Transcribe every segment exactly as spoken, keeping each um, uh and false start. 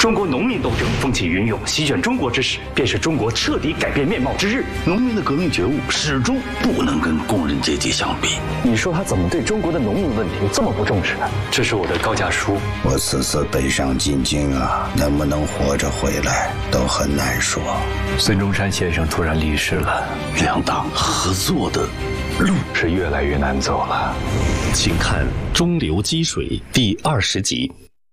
中国农民斗争风起云涌，席卷中国之时，便是中国彻底改变面貌之日。 农民的革命觉悟始终不能跟工人阶级相比。 你说他怎么对中国的农民问题这么不重视呢？这是我的高价书。 我此次北上进京啊，能不能活着回来都很难说。 孙中山先生突然离世了， 两党合作的路是越来越难走了。 请看《中流击水》第二十集。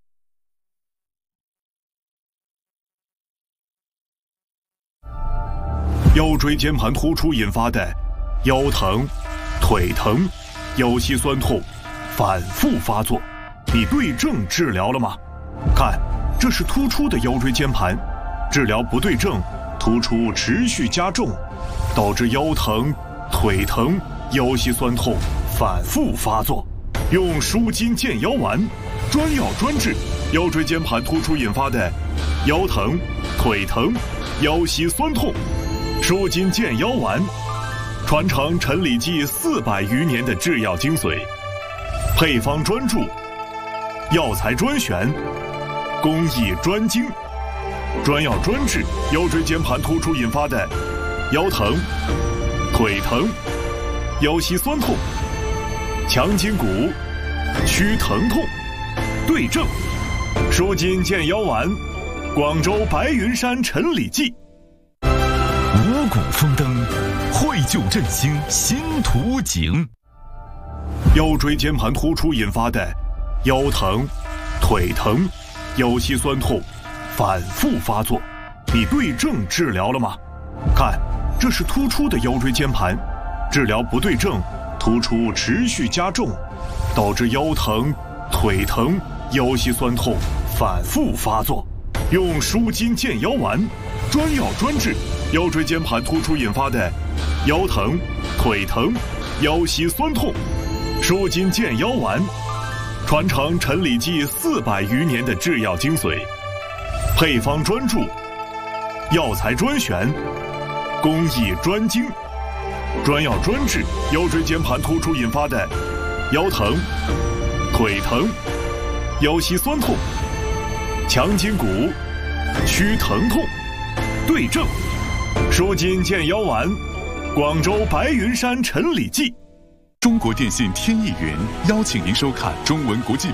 腰椎间盘突出引发的腰疼、腿疼、腰膝酸痛反复发作，你对症治疗了吗？看，这是突出的腰椎间盘，治疗不对症，突出持续加重，导致腰疼、腿疼、腰膝酸痛反复发作。用舒筋健腰丸，专药专治腰椎间盘突出引发的腰疼、腿疼、腰膝酸痛。舒筋健腰丸，传承陈李济四百余年的制药精髓，配方专注，药材专选，工艺专精，专药专治腰椎间盘突出引发的腰疼、腿疼、腰膝酸痛、强筋骨、驱疼痛，对症。舒筋健腰丸，广州白云山陈李济。 五谷丰登，绘就振兴新图景。 腰椎间盘突出引发的腰疼、腿疼、腰膝酸痛反复发作，你对症治疗了吗？看，这是突出的腰椎间盘，治疗不对症，突出持续加重，导致腰疼、腿疼、腰膝酸痛反复发作。用舒筋健腰丸，专药专治腰椎间盘突出引发的腰疼、腿疼、腰膝酸痛。舒筋健腰丸，传承陈李济四百余年的制药精髓，配方专注，药材专选，工艺专精，专药专治腰椎间盘突出引发的腰疼、腿疼、腰膝酸痛、强筋骨、驱疼痛，对症。舒筋健腰丸，广州白云山陈李济。 中国电信天翼云邀请您收看中文国际